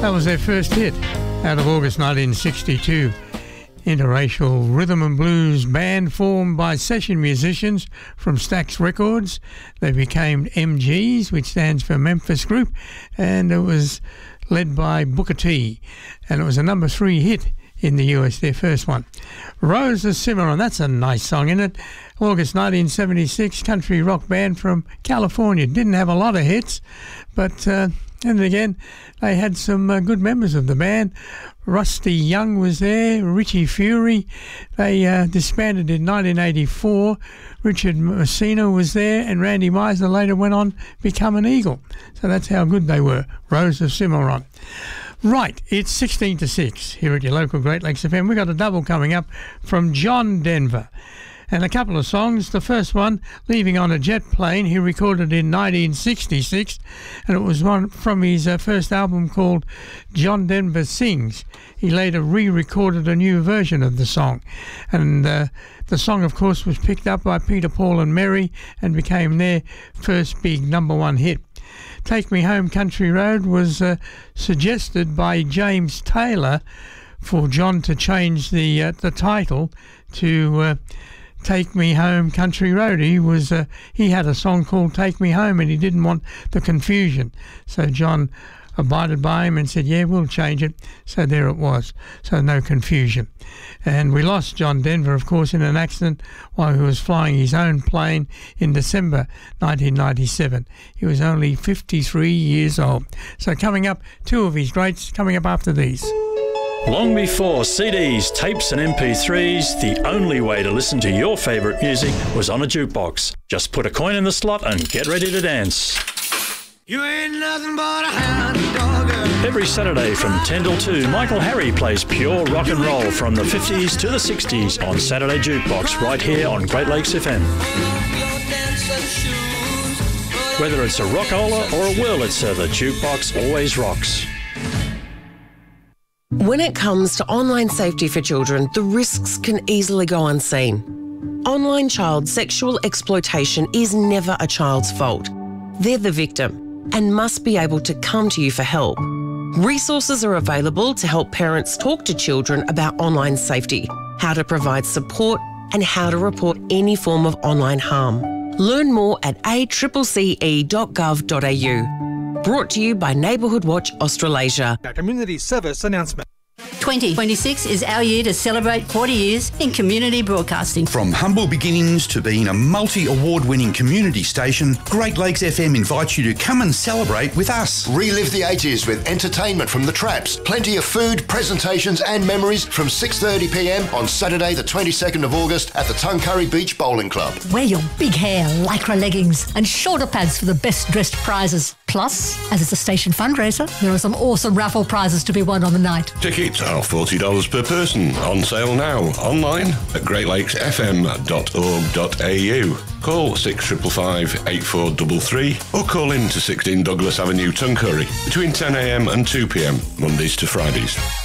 That was their first hit out of August 1962. Interracial rhythm and blues band formed by session musicians from Stax Records. They became MGs, which stands for Memphis Group, and it was led by Booker T. And it was a number 3 hit in the US, their first one. Rose of Cimarron, that's a nice song, isn't it? August 1976, country rock band from California. Didn't have a lot of hits, but and again, they had some good members of the band. Rusty Young was there, Richie Fury. They disbanded in 1984. Richard Messina was there, and Randy Meisner later went on to become an Eagle. So that's how good they were. Rose of Cimarron. Right, it's 16 to 6 here at your local Great Lakes FM. We've got a double coming up from John Denver. And a couple of songs. The first one, Leaving on a Jet Plane, he recorded in 1966, and it was one from his first album called John Denver Sings. He later re-recorded a new version of the song, and the song, of course, was picked up by Peter, Paul and Mary and became their first big number 1 hit. Take Me Home Country Road was suggested by James Taylor for John to change the title to Take Me Home Country Road. He had a song called Take Me Home, and he didn't want the confusion. So John abided by him and said, yeah, we'll change it. So there it was. So no confusion. And we lost John Denver, of course, in an accident while he was flying his own plane in December 1997. He was only 53 years old. So coming up, 2 of his greats coming up after these. Long before CDs, tapes and MP3s, the only way to listen to your favourite music was on a jukebox. Just put a coin in the slot and get ready to dance. You ain't nothing but a hound dog. Every Saturday from 10 till 2, Michael Harry plays pure rock and roll from the 50s to the 60s on Saturday Jukebox right here on Great Lakes FM. Whether it's a rockola or a Wurlitzer, the jukebox always rocks. When it comes to online safety for children, the risks can easily go unseen. Online child sexual exploitation is never a child's fault. They're the victim and must be able to come to you for help. Resources are available to help parents talk to children about online safety, how to provide support, and how to report any form of online harm. Learn more at accce.gov.au. Brought to you by Neighbourhood Watch Australasia. A community service announcement. 2026 is our year to celebrate 40 years in community broadcasting. From humble beginnings to being a multi-award-winning community station, Great Lakes FM invites you to come and celebrate with us. Relive the 80s with entertainment from the Traps, plenty of food, presentations and memories from 6:30pm on Saturday the 22nd of August at the Tuncurry Beach Bowling Club. Wear your big hair, lycra leggings and shoulder pads for the best dressed prizes. Plus, as it's a station fundraiser, there are some awesome raffle prizes to be won on the night. Tickets are $40 per person. On sale now. Online at greatlakesfm.org.au. Call 6555 8433 or call in to 16 Douglas Avenue, Tuncurry between 10am and 2pm, Mondays to Fridays.